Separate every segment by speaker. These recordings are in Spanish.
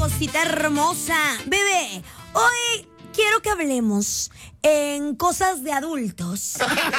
Speaker 1: cosita hermosa. Bebé, hoy quiero que hablemos en cosas de adultos.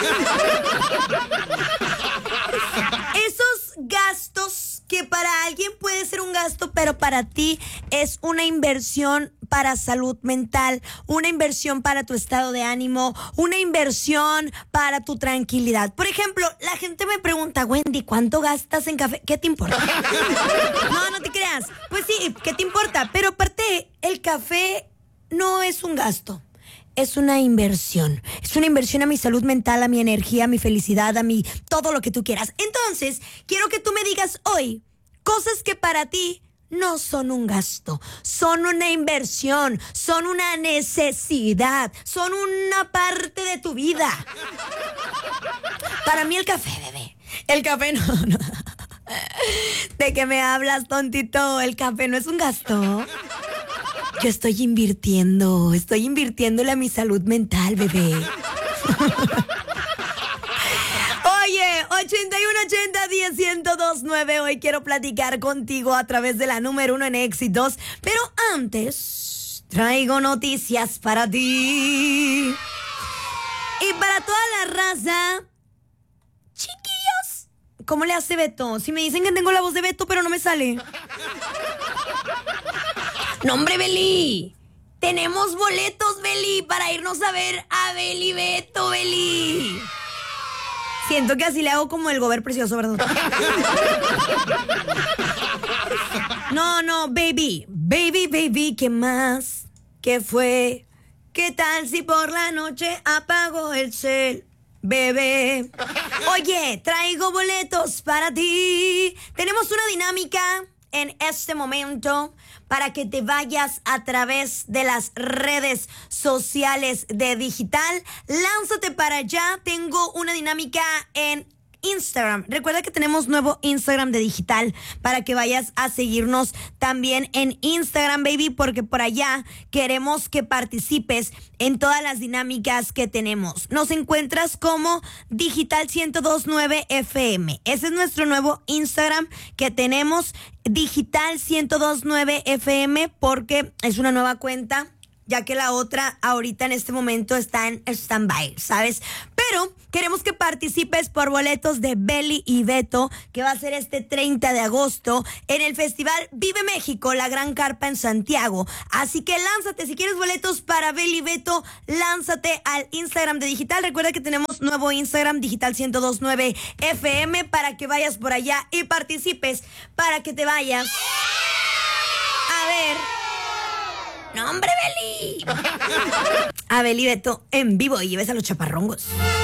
Speaker 1: Esos gastos que para alguien puede ser un gasto, pero para ti es una inversión para salud mental, una inversión para tu estado de ánimo, una inversión para tu tranquilidad. Por ejemplo, la gente me pregunta, Wendy, ¿cuánto gastas en café? ¿Qué te importa? No te creas. Pues sí, ¿qué te importa? Pero aparte, el café no es un gasto. Es una inversión. Es una inversión a mi salud mental, a mi energía, a mi felicidad, a mi todo lo que tú quieras. Entonces, quiero que tú me digas hoy cosas que para ti no son un gasto, son una inversión, son una necesidad, son una parte de tu vida. Para mí el café, bebé. El café no. ¿De qué me hablas, tontito? El café no es un gasto. Yo estoy invirtiéndole a mi salud mental, bebé. Oye, 8180-10-1029. Hoy quiero platicar contigo a través de la número 1 en éxitos. Pero antes, traigo noticias para ti. Y para toda la raza, chiquillos, ¿cómo le hace Beto? Si me dicen que tengo la voz de Beto, pero no me sale. No, hombre, Beli. Tenemos boletos, Beli, para irnos a ver a Beli Beto, Beli. Siento que así le hago como el gober precioso, ¿verdad? No, baby, ¿qué más? ¿Qué fue? ¿Qué tal si por la noche apago el cel? Bebé. Oye, traigo boletos para ti. Tenemos una dinámica en este momento para que te vayas a través de las redes sociales de Digital. Lánzate para allá. Tengo una dinámica en Instagram. Recuerda que tenemos nuevo Instagram de Digital para que vayas a seguirnos también en Instagram, baby, porque por allá queremos que participes en todas las dinámicas que tenemos. Nos encuentras como Digital 1029 FM. Ese es nuestro nuevo Instagram que tenemos, Digital 1029 FM, porque es una nueva cuenta, ya que la otra ahorita en este momento está en stand-by, ¿sabes? Pero queremos que participes por boletos de Beli y Beto, que va a ser este 30 de agosto en el Festival Vive México, la Gran Carpa en Santiago. Así que lánzate, si quieres boletos para Beli y Beto, lánzate al Instagram de Digital. Recuerda que tenemos nuevo Instagram, Digital 1029 FM, para que vayas por allá y participes, para que te vayas a ver. No, hombre, Beli. A Beli Beto en vivo y lleves a los chaparrongos.